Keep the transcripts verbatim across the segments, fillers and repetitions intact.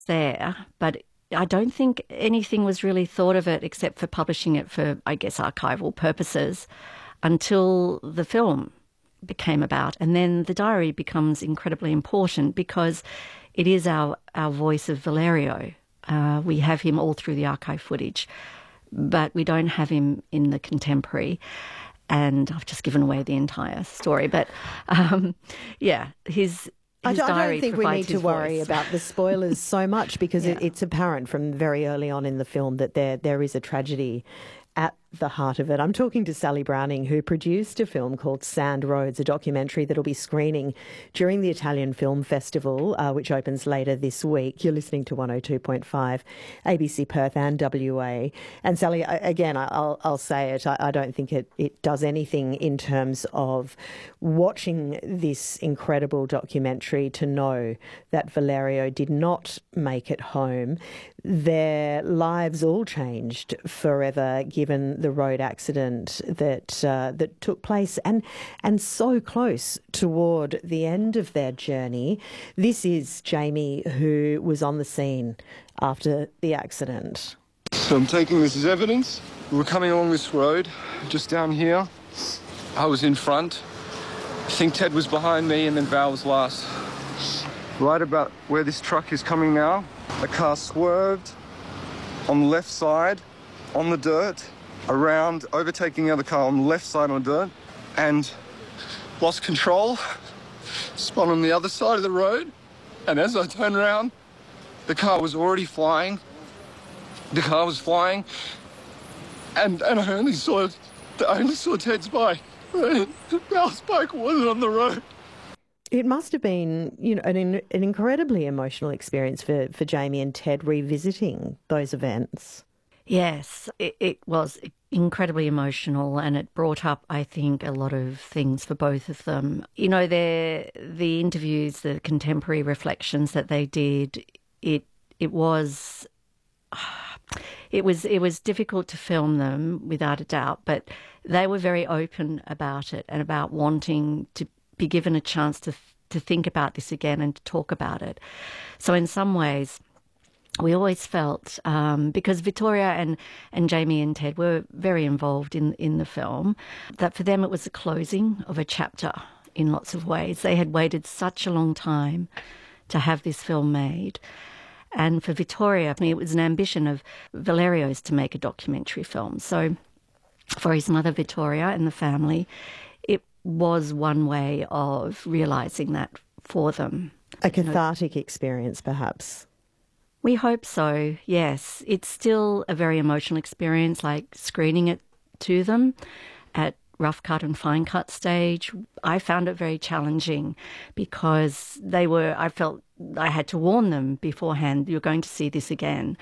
there, but I don't think anything was really thought of it except for publishing it for, I guess, archival purposes until the film became about. And then the diary becomes incredibly important because it is our, our voice of Valerio. Uh, we have him all through the archive footage, but we don't have him in the contemporary. And I've just given away the entire story. But, um, yeah, his... I don't, I don't think we need to worry voice. about the spoilers so much because yeah. it, it's apparent from very early on in the film that there there is a tragedy at the heart of it. I'm talking to Sally Browning, who produced a film called Sand Roads, a documentary that'll be screening during the Italian Film Festival, uh, which opens later this week. You're listening to one oh two point five, A B C Perth and W A. And Sally, again, I'll, I'll say it, I, I don't think it, it does anything in terms of watching this incredible documentary to know that Valerio did not make it home. Their lives all changed forever given the road accident that uh, that took place and and so close toward the end of their journey. This is Jamie, who was on the scene after the accident. So I'm taking this as evidence. We were coming along this road just down here. I was in front. I think Ted was behind me and then Val was last. Right about where this truck is coming now, a car swerved on the left side, on the dirt, around, overtaking the other car on the left side on the dirt, and lost control, spun on the other side of the road, and as I turned around, the car was already flying. The car was flying, and, and I only saw, I only saw Ted's bike. Val's bike wasn't on the road. It must have been, you know, an, an incredibly emotional experience for, for Jamie and Ted revisiting those events. Yes, it, it was incredibly emotional, and it brought up, I think, a lot of things for both of them. You know, the the interviews, the contemporary reflections that they did, it it was it was it was difficult to film them without a doubt, but they were very open about it and about wanting to be given a chance to to think about this again and to talk about it. So in some ways, we always felt, um, because Vittoria and, and Jamie and Ted were very involved in, in the film, that for them it was the closing of a chapter in lots of ways. They had waited such a long time to have this film made. And for Vittoria, I mean, it was an ambition of Valerio's to make a documentary film. So for his mother, Vittoria, and the family, it was one way of realising that for them. A cathartic you know, experience, perhaps. We hope so, yes. It's still a very emotional experience, like screening it to them at rough cut and fine cut stage. I found it very challenging because they were, I felt I had to warn them beforehand, you're going to see this again.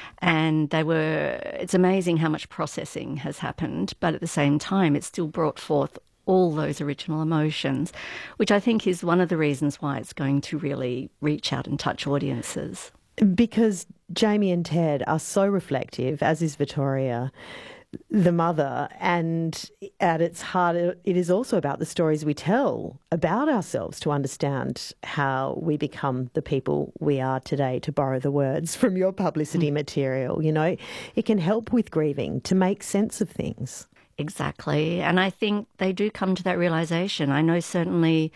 And they were, it's amazing how much processing has happened, but at the same time, it still brought forth all those original emotions, which I think is one of the reasons why it's going to really reach out and touch audiences. Because Jamie and Ted are so reflective, as is Vittoria, the mother, and at its heart, it is also about the stories we tell about ourselves to understand how we become the people we are today, to borrow the words from your publicity mm. material. You know, it can help with grieving, to make sense of things. Exactly. And I think they do come to that realisation. I know certainly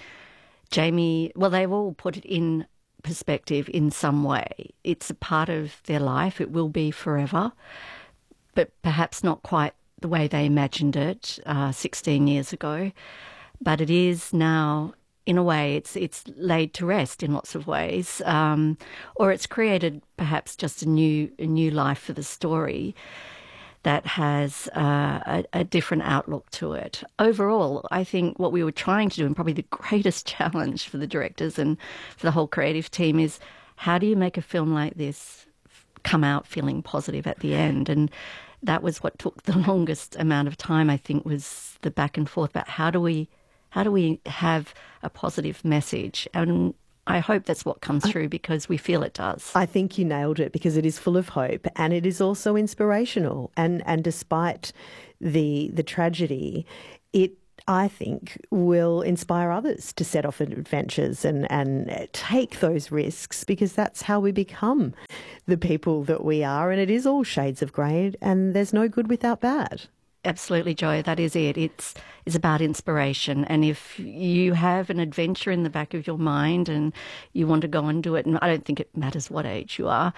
Jamie, well, they've all put it in perspective in some way. It's a part of their life. It will be forever, but perhaps not quite the way they imagined it uh, sixteen years ago. But it is now, in a way, it's it's laid to rest in lots of ways, um, or it's created perhaps just a new a new life for the story that has uh, a, a different outlook to it. Overall, I think what we were trying to do, and probably the greatest challenge for the directors and for the whole creative team, is how do you make a film like this come out feeling positive at the end? And that was what took the longest amount of time, I think, was the back and forth about how do we, how do we have a positive message? And I hope that's what comes through, because we feel it does. I think you nailed it, because it is full of hope and it is also inspirational. And and despite the the tragedy, it I think, will inspire others to set off on adventures and, and take those risks, because that's how we become the people that we are. And it is all shades of grey, and there's no good without bad. Absolutely, Jo. That is it. It's it's about inspiration. And if you have an adventure in the back of your mind and you want to go and do it, and I don't think it matters what age you are,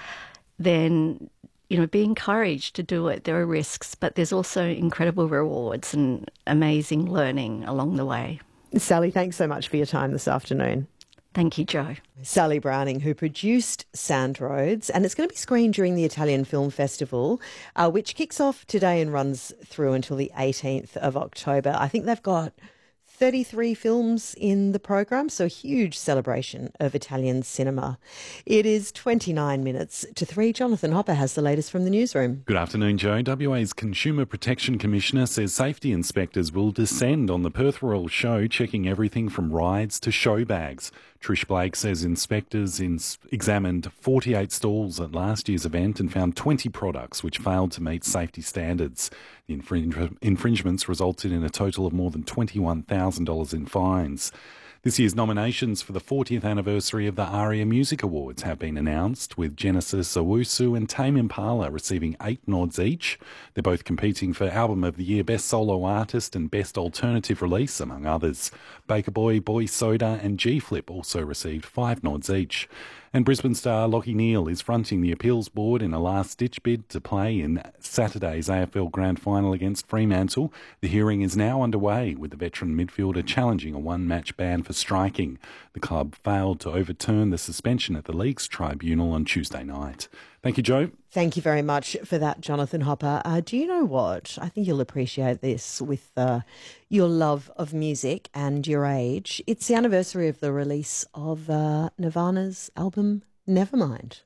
then, you know, be encouraged to do it. There are risks, but there's also incredible rewards and amazing learning along the way. Sally, thanks so much for your time this afternoon. Thank you, Jo. Sally Browning, who produced Sand Roads, and it's going to be screened during the Italian Film Festival, uh, which kicks off today and runs through until the eighteenth of October. I think they've got thirty-three films in the program, so a huge celebration of Italian cinema. It is twenty-nine minutes to three. Jonathan Hopper has the latest from the newsroom. Good afternoon, Jo. W A's Consumer Protection Commissioner says safety inspectors will descend on the Perth Royal Show, checking everything from rides to show bags. Trish Blake says inspectors ins- examined forty-eight stalls at last year's event and found twenty products which failed to meet safety standards. The infring- infringements resulted in a total of more than twenty-one thousand dollars in fines. This year's nominations for the fortieth anniversary of the ARIA Music Awards have been announced, with Genesis Owusu and Tame Impala receiving eight nods each. They're both competing for Album of the Year, Best Solo Artist and Best Alternative Release, among others. Baker Boy, Boy Soda and G-Flip also received five nods each. And Brisbane star Lachie Neale is fronting the appeals board in a last-ditch bid to play in Saturday's A F L Grand Final against Fremantle. The hearing is now underway, with the veteran midfielder challenging a one-match ban for striking. The club failed to overturn the suspension at the league's tribunal on Tuesday night. Thank you, Jo. Thank you very much for that, Jonathan Hopper. Uh, do you know what? I think you'll appreciate this with uh, your love of music and your age. It's the anniversary of the release of uh, Nirvana's album Nevermind.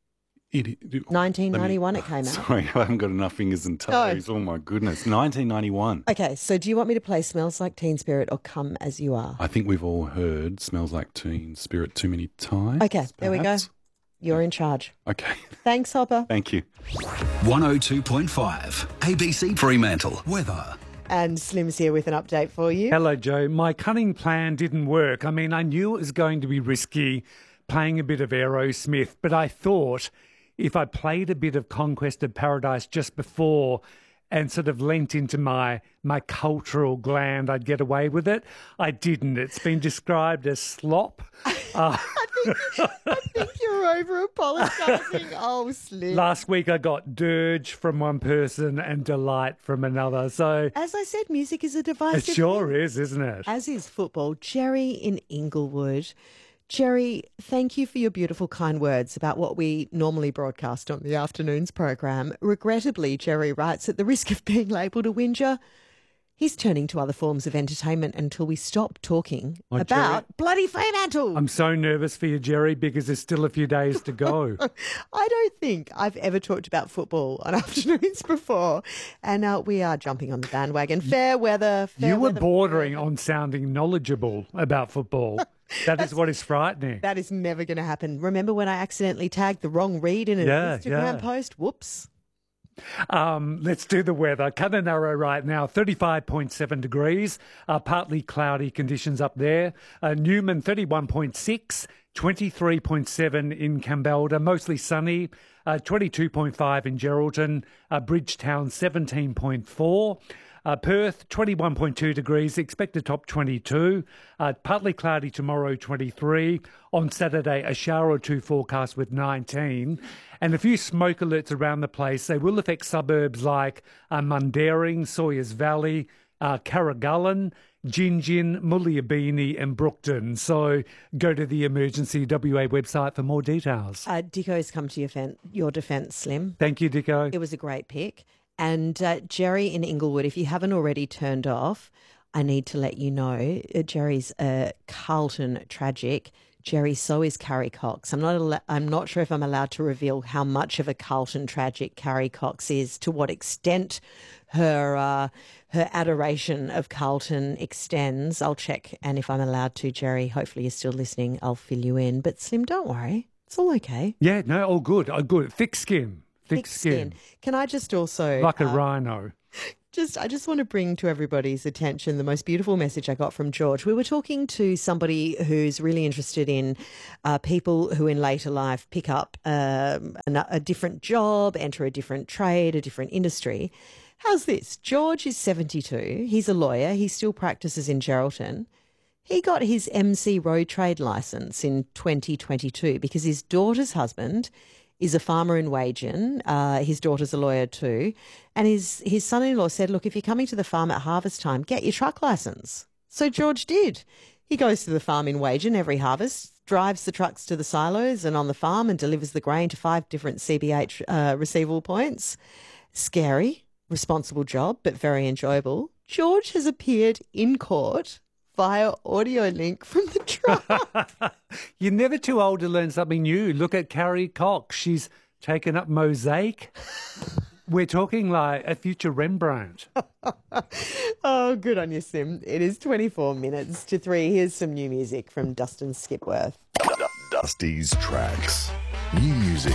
It, it, nineteen ninety-one me, it came out. Sorry, I haven't got enough fingers and toes. Oh, oh my goodness. nineteen ninety-one. Okay, so do you want me to play Smells Like Teen Spirit or Come As You Are? I think we've all heard Smells Like Teen Spirit too many times. Okay, there we go. perhaps. You're in charge. Okay. Thanks, Hopper. Thank you. one oh two point five A B C Fremantle. Weather. And Slim's here with an update for you. Hello, Jo. My cunning plan didn't work. I mean, I knew it was going to be risky playing a bit of Aerosmith, but I thought if I played a bit of Conquest of Paradise just before and sort of lent into my my cultural gland, I'd get away with it. I didn't. It's been described as slop. Uh, I, think, I think you're over apologising. Oh, Slim. Last week I got dirge from one person and delight from another. So as I said, music is a it divisive sure thing. is, isn't it? As is football. Jerry in Inglewood. Jerry, thank you for your beautiful, kind words about what we normally broadcast on the afternoon's program. Regrettably, Jerry writes, at the risk of being labelled a whinger, he's turning to other forms of entertainment until we stop talking Oh, about Jerry, bloody Fremantle. I'm so nervous for you, Jerry, because there's still a few days to go. I don't think I've ever talked about football on afternoons before, and uh, we are jumping on the bandwagon. Fair weather. Fair You were weather, bordering on sounding knowledgeable about football. That is what is frightening. That is never going to happen. Remember when I accidentally tagged the wrong read in an Yeah, Instagram yeah. post? Whoops. Um, let's do the weather. Cunnawarra right now, thirty-five point seven degrees, uh, partly cloudy conditions up there. Uh, Newman, thirty-one point six, twenty-three point seven in Cambalda, mostly sunny, uh, twenty-two point five in Geraldton, uh, Bridgetown, seventeen point four. Uh, Perth, twenty-one point two degrees, expected top twenty-two. Uh, partly cloudy tomorrow, twenty-three. On Saturday, a shower or two forecast with nineteen. And a few smoke alerts around the place. They will affect suburbs like uh, Mundaring, Sawyers Valley, uh, Carragullen, Gingin, Mulliabini and Brookton. So go to the Emergency W A website for more details. Uh, Dicko's come to your, fen- your defence, Slim. Thank you, Dicko. It was a great pick. And uh, Jerry in Inglewood, if you haven't already turned off, I need to let you know, uh, Jerry's a Carlton tragic. Jerry, so is Carrie Cox. I'm not al- I'm not sure if I'm allowed to reveal how much of a Carlton tragic Carrie Cox is, to what extent her uh, her adoration of Carlton extends. I'll check, and if I'm allowed to, Jerry, hopefully you're still listening, I'll fill you in. But Slim, don't worry. It's all okay. Yeah, no, all good. Oh, good. Thick skin. Thick, Thick skin. Can I just also... Like a uh, rhino. Just, I just want to bring to everybody's attention the most beautiful message I got from George. We were talking to somebody who's really interested in uh, people who in later life pick up um, a, a different job, enter a different trade, a different industry. How's this? George is seventy-two. He's a lawyer. He still practices in Geraldton. He got his M C road trade licence in twenty twenty-two because his daughter's husband is a farmer in Wagen. Uh, his daughter's a lawyer too. And his, his son-in-law said, look, if you're coming to the farm at harvest time, get your truck licence. So George did. He goes to the farm in Wagen every harvest, drives the trucks to the silos and on the farm and delivers the grain to five different C B H uh, receivable points. Scary, responsible job, but very enjoyable. George has appeared in court via audio link from the truck. You're never too old to learn something new. Look at Carrie Cox. She's taken up mosaic. We're talking like a future Rembrandt. Oh, good on you, Sim. It is twenty-four minutes to three. Here's some new music from Dustin Skipworth. Dusty's Tracks. New music.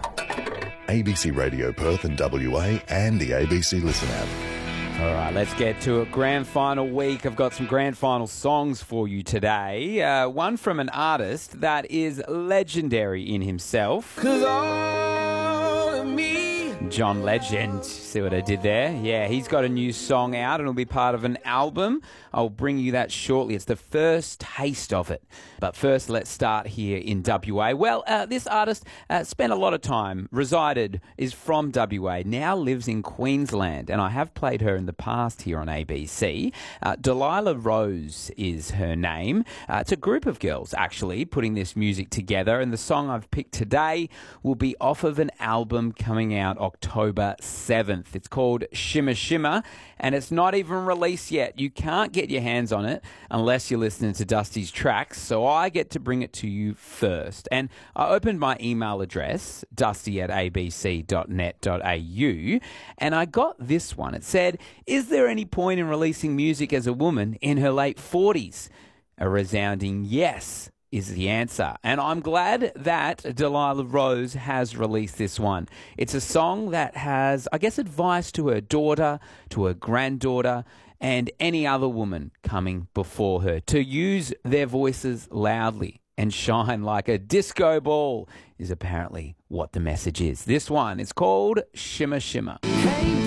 A B C Radio Perth and W A and the A B C Listen app. All right, let's get to it. Grand final week. I've got some grand final songs for you today. Uh, one from an artist that is legendary in himself. 'Cause all of me. John Legend. See what I did there? Yeah, he's got a new song out and it'll be part of an album. I'll bring you that shortly. It's the first taste of it. But first, let's start here in W A. Well, uh, this artist uh, spent a lot of time, resided, is from W A, now lives in Queensland, and I have played her in the past here on A B C. Uh, Delilah Rose is her name. Uh, it's a group of girls, actually, putting this music together, and the song I've picked today will be off of an album coming out October seventh. It's called Shimmer Shimmer, and it's not even released yet. You can't get your hands on it unless you're listening to Dusty's Tracks, so I get to bring it to you first. And I opened my email address, dusty at a b c dot net dot a u, and I got this one. It said, is there any point in releasing music as a woman in her late forties? A resounding yes is the answer. And I'm glad that Delilah Rose has released this one. It's a song that has, I guess, advice to her daughter, to her granddaughter, and any other woman coming before her to use their voices loudly and shine like a disco ball is apparently what the message is. This one is called Shimmer Shimmer. Hey.